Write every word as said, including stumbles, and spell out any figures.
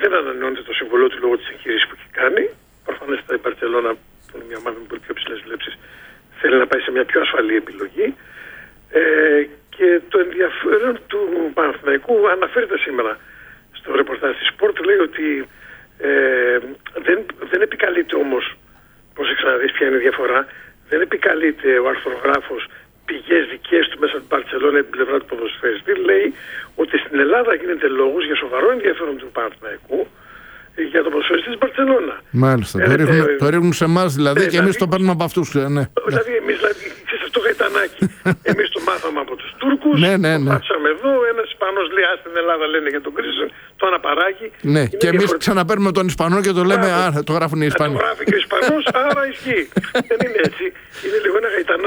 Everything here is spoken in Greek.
δεν ανανεώνεται το συμβολό του λόγω της εγχείρησης που έχει κάνει. Προφανέστατα η Μπαρτσελόνα, που είναι μια ομάδα με πολύ πιο ψηλές βλέψεις, θέλει να πάει σε μια πιο ασφαλή επιλογή. Ε, και το ενδιαφέρον του Παναθηναϊκού αναφέρεται σήμερα στο ρεπορτάζ της Sport, λέει ότι ε, δεν, δεν επικαλείται όμως, πρόσεξε να δεις ποια είναι η διαφορά, δεν επικαλείται ο αρθρογράφος πηγές δικές του μέσα από την Μπαρτσελόνα ή την πλευρά του ποδοσφαιριστή. Λέει ότι στην Ελλάδα γίνεται λόγος για σοβαρό ενδιαφέρον του Παναθηναϊκού για το ποδοσφαιριστή της Μπαρτσελόνα. Μάλιστα. Ε, το, ρίχνουν, ε, το ρίχνουν σε εμάς δηλαδή, ε, και εμείς δηλαδή, το παίρνουμε από αυτούς. Ναι. Δηλαδή εμείς, δηλαδή, ξέρεις αυτό γαϊτανάκι. Εμείς το μάθαμε από τους Τούρκους, ναι, ναι, ναι. το μάθαμε εδώ, ένας Ισπανός λέει α, στην Ελλάδα λένε για τον Κρίσον, το αναπαράγει. Ναι, και εμείς ξαναπαίρνουμε τον Ισπανό και το λέμε, α, το γράφουν οι Ισπανοί. Το γράφει και ο Ισπανός, άρα ισχύει. Δεν είναι έτσι. Είναι λίγο ένα γαϊτανάκι.